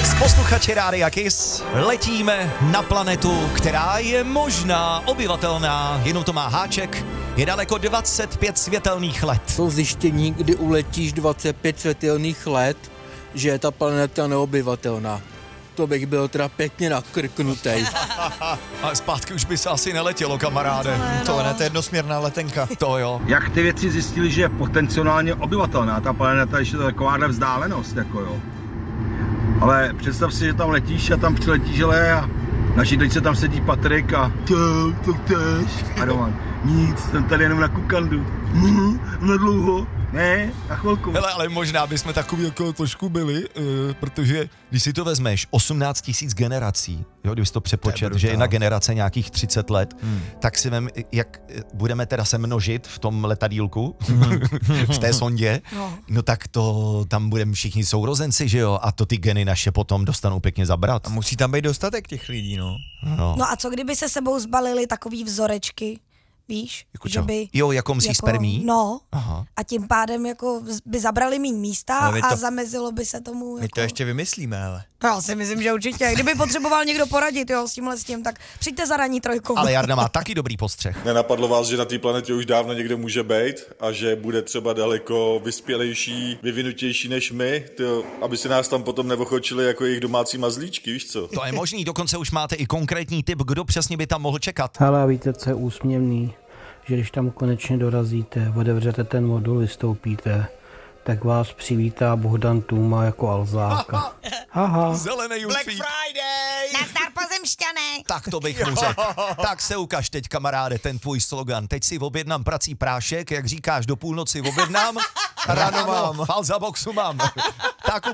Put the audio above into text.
S posluchači Rádia Kiss letíme na planetu, která je možná obyvatelná, jenom to má háček, je daleko 25 světelných let. Jsou zjištění, kdy uletíš 25 světelných let, že je ta planeta neobyvatelná. To bych byl teda pěkně nakrknutej. Ale zpátky už by se asi neletělo, kamaráde. To je jednosměrná letenka. To jo. Jak ty věci zjistili, že je potenciálně obyvatelná ta planeta, ještě to takováhle vzdálenost, jako jo. Ale představ si, že tam letíš a tam přiletíš, ale a na židličce tam sedí Patrik a to chceš. A Roman, nic, jsem tady jenom na kukandu. Na dlouho. Ne, na chvilku. Hele, ale možná bychom takový jako trošku byli, protože když si to vezmeš, 18 000 generací, jo, když to přepočet, že jedna generace nějakých 30 let, tak si vem, jak budeme teda se množit v tom letadílku, v té sondě, no tak to tam budeme všichni sourozenci, že jo, a to ty geny naše potom dostanou pěkně zabrat. A musí tam být dostatek těch lidí, no. No a co kdyby se sebou zbalili takový vzorečky, víš? Jako že by, jo, jako myslíš spermí? No. Aha. A tím pádem jako by zabrali méně místa Ale a zamezilo by se tomu. My jako... to ještě vymyslíme, ale. Já si myslím, že určitě. Kdyby potřeboval někdo poradit, jo, s tím, tak přijďte za ranní trojkou. Ale Jarda má taky dobrý postřeh. Nenapadlo vás, že na té planetě už dávno někde může být a že bude třeba daleko vyspělejší, vyvinutější než my, aby se nás tam potom neochočili jako jejich domácí mazlíčky, víš co? To je možný, dokonce už máte i konkrétní tip, kdo přesně by tam mohl čekat. Hele, víte, co je úsměvný? Že když tam konečně dorazíte, otevřete ten modul, vystoupíte, tak vás přivítá Bohdan Tůma jako Alzáka. Haha. Zelený Black Friday. Friday! Nazdar pozemšťané! Tak to bych mu řekl. Tak se ukaž teď, kamaráde, ten tvůj slogan. Teď si objednám prací prášek, jak říkáš, do půlnoci objednám, ráno mám, fal za boxu mám. Tak